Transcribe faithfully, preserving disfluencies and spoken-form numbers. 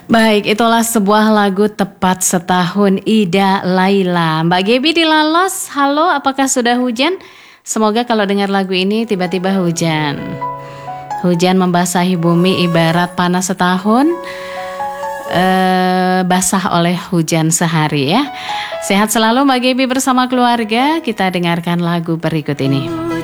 Baik, itulah sebuah lagu tepat setahun Ida Laila. Mbak Gebi di Lalos, halo, apakah sudah hujan? Semoga kalau dengar lagu ini tiba-tiba hujan. Hujan membasahi bumi ibarat panas setahun, eh, basah oleh hujan sehari ya. Sehat selalu Mbak Gebi bersama keluarga. Kita dengarkan lagu berikut ini.